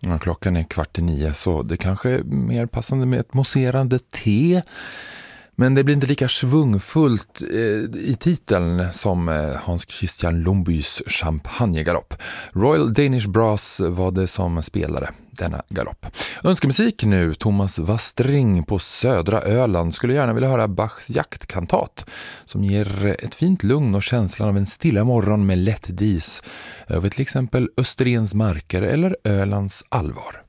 Ja, klockan är 8:45, så det kanske är mer passande med ett mousserande te. Men det blir inte lika svungfullt i titeln som Hans Christian Lumbys champagnegalopp. Royal Danish Brass var det som spelade denna galopp. Önskemusik nu, Thomas Wastring på södra Öland skulle gärna vilja höra Bachs jaktkantat som ger ett fint lugn och känslan av en stilla morgon med lätt dis över till exempel Österens marker eller Ölands allvar.